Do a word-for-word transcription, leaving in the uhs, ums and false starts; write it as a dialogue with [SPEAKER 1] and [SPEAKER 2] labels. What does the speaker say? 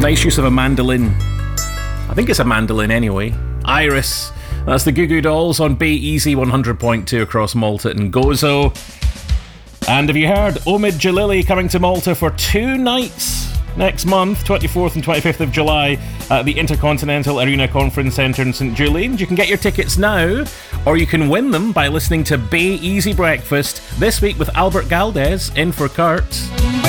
[SPEAKER 1] Nice use of a mandolin. I think it's a mandolin anyway. Iris. That's the Goo Goo Dolls on Bay Easy one hundred point two across Malta and Gozo. And have you heard? Omid Jalili coming to Malta for two nights next month, twenty-fourth and twenty-fifth of July, at the Intercontinental Arena Conference Centre in St Julian. You can get your tickets now, or you can win them by listening to Bay Easy Breakfast this week with Albert Galdes in for Kurt.